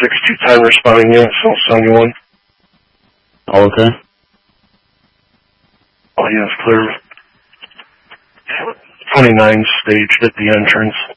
6-2 time responding unit, so 71. Oh, okay. Oh, yes, clear. 29 staged at the entrance.